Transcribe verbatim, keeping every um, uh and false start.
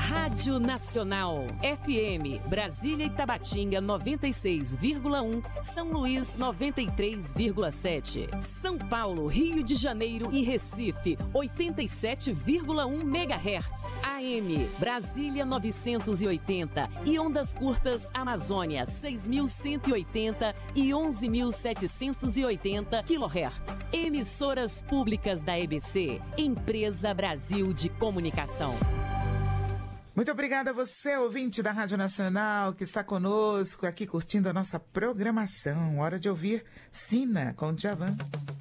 Rádio Nacional, F M, Brasília e Tabatinga noventa e seis vírgula um, São Luís noventa e três vírgula sete, São Paulo, Rio de Janeiro e Recife oitenta e sete vírgula um megahertz, A M, Brasília novecentos e oitenta e ondas curtas Amazônia seis mil cento e oitenta e onze mil setecentos e oitenta quilohertz. Emissoras públicas da E B C, Empresa Brasil de Comunicação. Muito obrigada a você, ouvinte da Rádio Nacional, que está conosco aqui curtindo a nossa programação. Hora de ouvir Sina com Djavan.